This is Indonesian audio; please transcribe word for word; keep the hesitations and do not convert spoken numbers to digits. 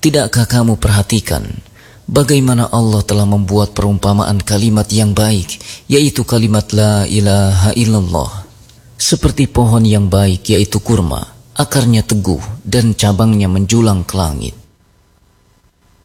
Tidakkah kamu perhatikan bagaimana Allah telah membuat perumpamaan kalimat yang baik, yaitu kalimat la ilaha illallah, seperti pohon yang baik yaitu kurma, akarnya teguh dan cabangnya menjulang ke langit.